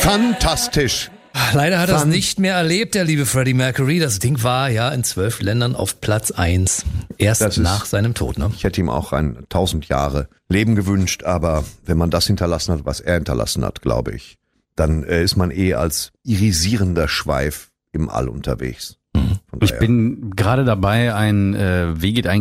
Fantastisch. Leider hat er es nicht mehr erlebt, der liebe Freddie Mercury. Das Ding war ja in 12 Ländern auf Platz 1. Erst nach seinem Tod, ne? Ich hätte ihm auch ein 1000 Jahre Leben gewünscht, aber wenn man das hinterlassen hat, was er hinterlassen hat, glaube ich, dann ist man als irisierender Schweif im All unterwegs. Ich bin gerade dabei, ein Wie geht eigentlich